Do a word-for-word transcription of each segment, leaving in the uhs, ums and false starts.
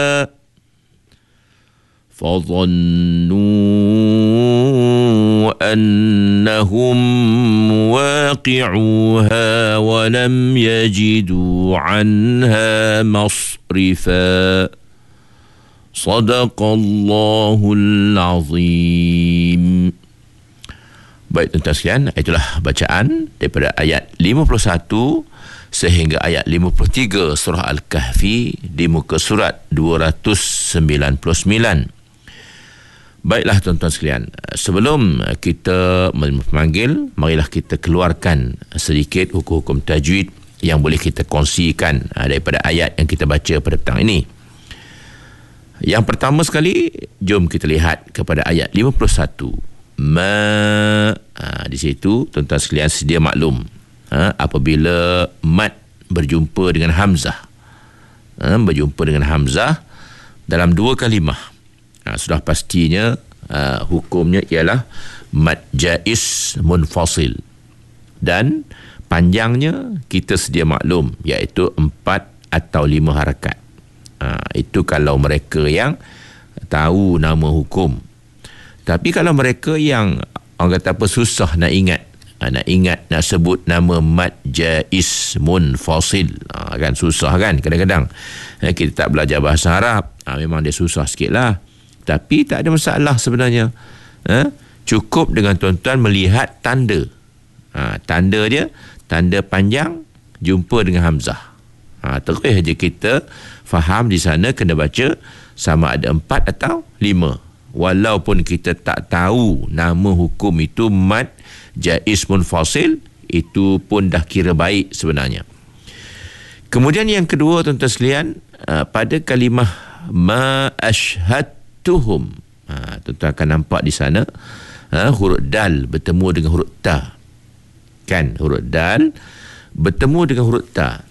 فظنوا أنهم مواقعوها ولم يجدوا عنها مصرفا صدق الله العظيم. Baik tuan-tuan sekalian, itulah bacaan daripada ayat lima puluh satu sehingga ayat lima puluh tiga surah Al-Kahfi di muka surat dua ratus sembilan puluh sembilan. Baiklah tuan-tuan sekalian, sebelum kita memanggil, marilah kita keluarkan sedikit hukum-hukum tajwid yang boleh kita kongsikan daripada ayat yang kita baca pada petang ini. Yang pertama sekali, jom kita lihat kepada ayat lima puluh satu. Ma, ha, di situ tuan-tuan sekalian sedia maklum, ha, apabila mat berjumpa dengan hamzah, ha, berjumpa dengan hamzah dalam dua kalimah, ha, sudah pastinya ha, hukumnya ialah mat jaiz munfasil, dan panjangnya kita sedia maklum, iaitu empat atau lima harakat. Ha, itu kalau mereka yang tahu nama hukum. Tapi kalau mereka yang orang kata apa, susah nak ingat, nak ingat nak sebut nama mad jaiz munfasil, ha, kan susah kan kadang-kadang. Ha, kita tak belajar bahasa Arab, ha, memang dia susah sikit lah. Tapi tak ada masalah sebenarnya. Ha, cukup dengan tuan-tuan melihat tanda. Ha, tanda dia, tanda panjang jumpa dengan hamzah. Ha, terus saja kita faham di sana kena baca sama ada empat atau lima. Walaupun kita tak tahu nama hukum itu mad jaiz munfasil, itu pun dah kira baik sebenarnya. Kemudian yang kedua tuan-tuan sekalian, pada kalimah ma ashhadtuhum, tuan-tuan akan nampak di sana huruf dal bertemu dengan huruf ta. Kan, huruf dal bertemu dengan huruf ta.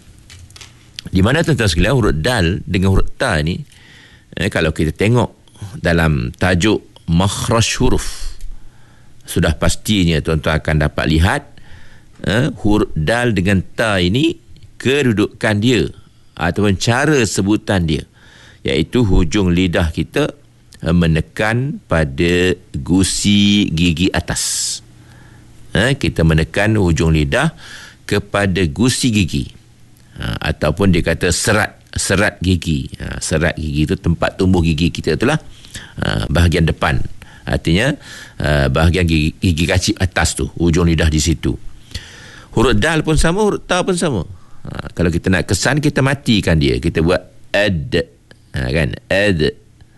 Di mana tuan-tuan sekalian huruf dal dengan huruf ta ni, eh, kalau kita tengok dalam tajuk makhraj huruf, sudah pastinya tuan-tuan akan dapat lihat eh, huruf dal dengan ta ini kedudukan dia ataupun cara sebutan dia, iaitu hujung lidah kita eh, menekan pada gusi gigi atas. Eh, kita menekan hujung lidah kepada gusi gigi, ha, ataupun dia kata serat serat gigi. Ha, serat gigi itu tempat tumbuh gigi kita, itulah ha, bahagian depan. Artinya ha, bahagian gigi, gigi kacip atas tu, hujung lidah di situ. Huruf dal pun sama, huruf ta pun sama. Ha, kalau kita nak kesan, kita matikan dia, kita buat ad, ha, kan, ad,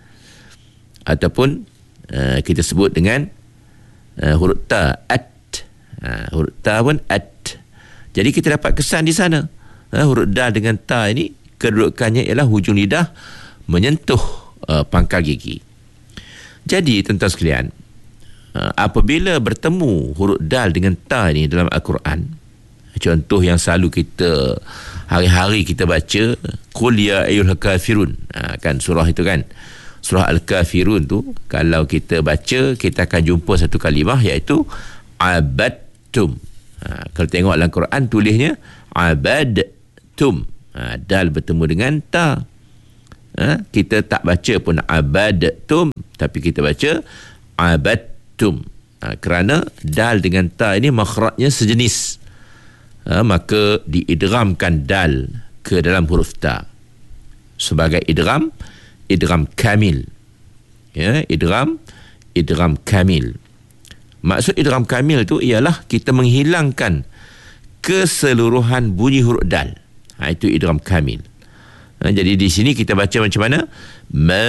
ataupun ha, kita sebut dengan ha, huruf ta, at, ha, huruf ta pun at. Jadi kita dapat kesan di sana. Ha, huruf dal dengan ta ini kedudukannya ialah hujung lidah menyentuh uh, pangkal gigi. Jadi tuan-tuan sekalian, uh, apabila bertemu huruf dal dengan ta ni dalam Al-Quran, contoh yang selalu kita hari-hari kita baca, qul ya ayyuhal kafirun, uh, kan surah itu kan, surah Al-Kafirun tu, kalau kita baca kita akan jumpa satu kalimah, iaitu abadtum. Uh, kalau tengok dalam Quran tulisnya abadtum. Ha, dal bertemu dengan ta. Ha, kita tak baca pun abadtum, tapi kita baca abadtum. Ha, kerana dal dengan ta ini makhrajnya sejenis. Ha, maka diidghamkan dal ke dalam huruf ta sebagai idgham, idgham kamil. Ya, idgham, idgham kamil. Maksud idgham kamil tu ialah kita menghilangkan keseluruhan bunyi huruf dal. Ha, itu idgham kamil. Ha, jadi di sini kita baca macam mana? Ma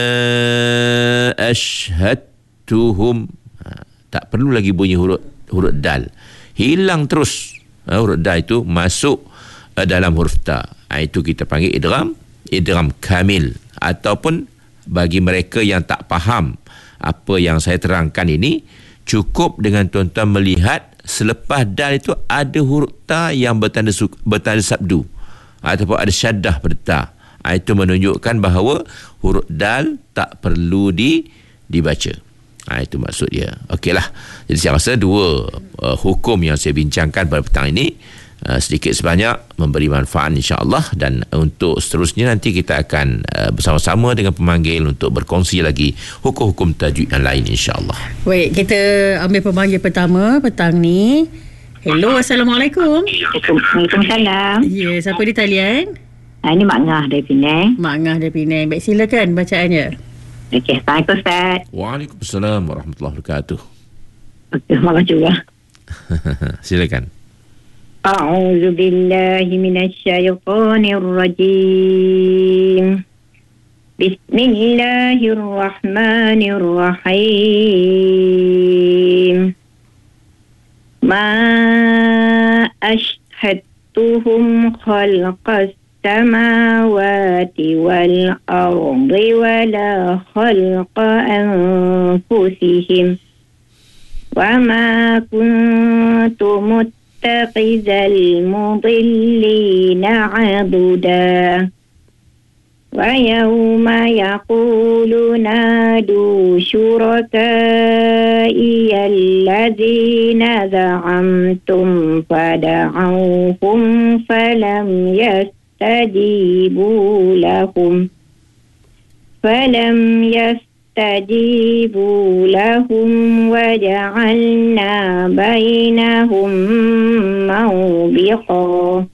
ashhadtuhum. Ha, tak perlu lagi bunyi huruf huruf dal. Hilang terus. Ha, huruf dal itu masuk uh, dalam huruf ta. Ha, itu kita panggil idgham, idgham kamil. Ataupun bagi mereka yang tak faham apa yang saya terangkan ini, cukup dengan tuan-tuan melihat selepas dal itu ada huruf ta yang bertanda bertanda sabdu, ataupun ada syaddah pada ta. Itu menunjukkan bahawa huruf dal tak perlu di, dibaca. Ha, itu maksud dia. Okeylah. Jadi saya rasa dua uh, hukum yang saya bincangkan pada petang ini uh, sedikit sebanyak memberi manfaat insya-Allah. Dan untuk seterusnya nanti kita akan uh, bersama-sama dengan pemanggil untuk berkongsi lagi hukum-hukum tajwid yang lain insya-Allah. Baik, kita ambil pemanggil pertama petang ni. Hello, Assalamualaikum. Waalaikumsalam. Ya, siapa di talian? Ha, ini Mak Ngah dari Penang. Mak Ngah dari Penang. Baik, silakan bacaannya. Okey, Assalamualaikum Ustaz. Waalaikumsalam warahmatullahi wabarakatuh. Okey, maaf juga. Silakan. A'udzu billahi minasyaitonir rajim. Bismillahirrahmanirrahim. Ma ashhadtuhum khalqas samawati wal ardi wala khalqa anfusihim wa ma kuntu muttaqizal mudillina aduda وَيَوْمَ يَقُولُ نَادُوا شُرَكَائِيَ الَّذِينَ زَعَمْتُمْ فَدَعَوْهُمْ فَلَمْ يَسْتَجِيبُوا لَهُمْ فَلَمْ يَسْتَجِيبُوا لَهُمْ وَجَعَلْنَا بَيْنَهُمْ مَوْبِقًا